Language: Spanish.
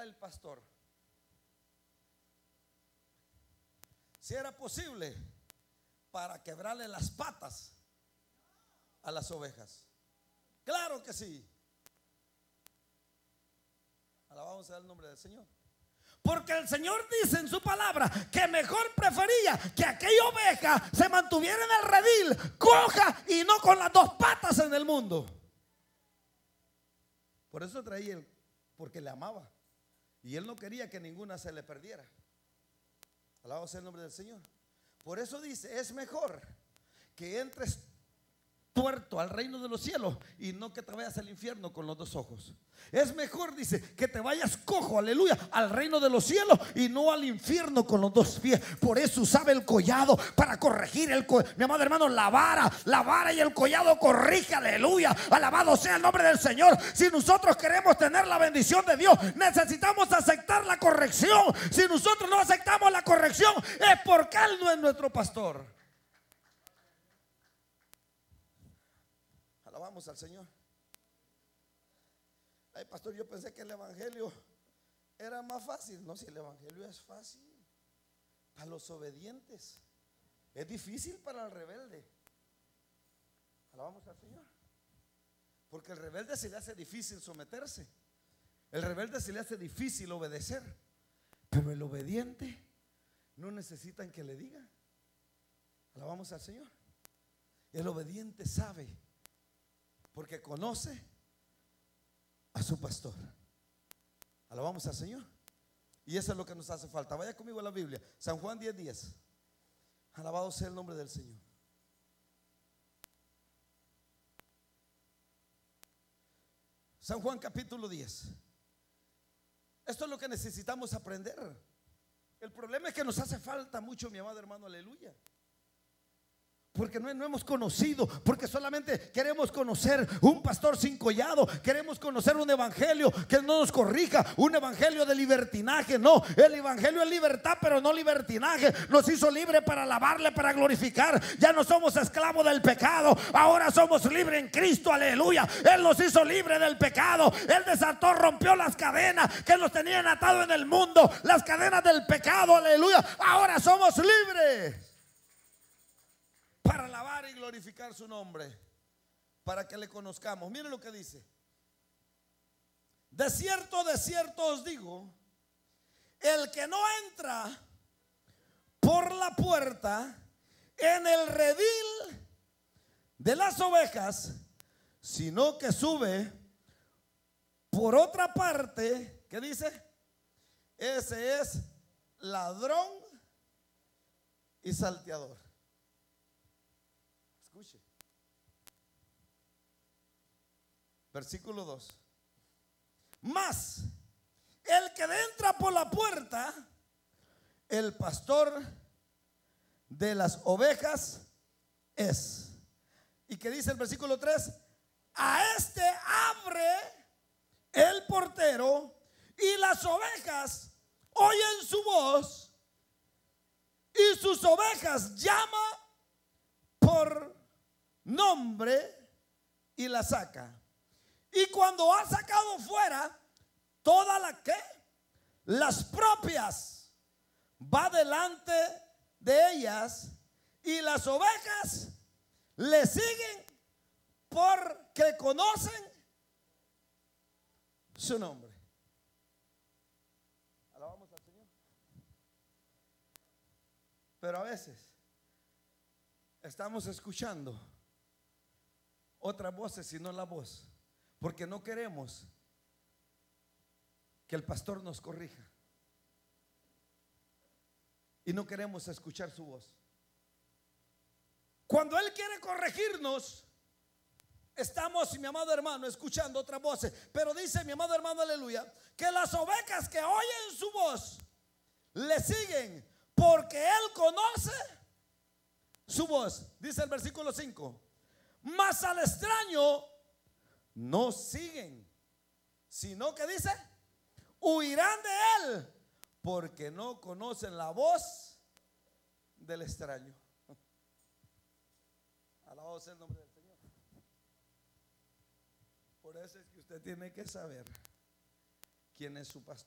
el pastor, si era posible para quebrarle las patas a las ovejas. Claro que sí. Alabamos al nombre del Señor. Porque el Señor dice en su palabra que mejor prefería que aquella oveja se mantuviera en el redil coja y no con las dos patas en el mundo. Por eso traía él, porque le amaba y él no quería que ninguna se le perdiera. Alabamos el nombre del Señor. Por eso dice, es mejor que entres tuerto al reino de los cielos y no que te vayas al infierno con los dos ojos. Es mejor, dice, que te vayas cojo, aleluya, al reino de los cielos y no al infierno con los dos pies. Por eso usaba el collado para corregir mi amado hermano, la vara y el collado corrige, aleluya. Alabado sea el nombre del Señor. Si nosotros queremos tener la bendición de Dios, necesitamos aceptar la corrección. Si nosotros no aceptamos la corrección, es porque Él no es nuestro pastor. Alabamos al Señor. Ay, pastor, yo pensé que el evangelio era más fácil. No, si el evangelio es fácil para los obedientes, es difícil para el rebelde. Alabamos al Señor. Porque el rebelde se le hace difícil someterse, el rebelde se le hace difícil obedecer, pero el obediente no necesitan que le digan. Alabamos al Señor. El obediente sabe, porque conoce a su pastor. Alabamos al Señor. Y eso es lo que nos hace falta. Vaya conmigo a la Biblia, San Juan 10:10. Alabado sea el nombre del Señor. San Juan capítulo 10. Esto es lo que necesitamos aprender. El problema es que nos hace falta mucho, mi amado hermano, aleluya. Porque no hemos conocido, porque solamente queremos conocer un pastor sin collado, queremos conocer un evangelio que no nos corrija, un evangelio de libertinaje. No, el evangelio es libertad, pero no libertinaje. Nos hizo libre para alabarle, para glorificar. Ya no somos esclavos del pecado, ahora somos libres en Cristo, aleluya. Él nos hizo libre del pecado. Él desató, rompió las cadenas que nos tenían atados en el mundo, las cadenas del pecado, aleluya. Ahora somos libres para alabar y glorificar su nombre, para que le conozcamos. Mire lo que dice: de cierto os digo, el que no entra por la puerta en el redil de las ovejas, sino que sube por otra parte, ¿qué dice? Ese es ladrón y salteador. Escuche. Versículo 2. Mas el que entra por la puerta, el pastor de las ovejas es. ¿Y qué dice el versículo 3? A este abre el portero y las ovejas oyen su voz y sus ovejas llama por nombre y la saca. Y cuando ha sacado fuera todas las propias, va delante de ellas, y las ovejas le siguen porque conocen su nombre. Alabamos al Señor. Pero a veces estamos escuchando otras voces sino la voz, porque no queremos que el pastor nos corrija y no queremos escuchar su voz. Cuando Él quiere corregirnos, estamos, mi amado hermano, escuchando otras voces. Pero dice mi amado hermano, aleluya, que las ovejas que oyen su voz le siguen porque Él conoce su voz. Dice el versículo 5: mas al extraño no siguen, sino que dice, huirán de él, porque no conocen la voz del extraño. Alabado sea el nombre del Señor. Por eso es que usted tiene que saber quién es su pastor.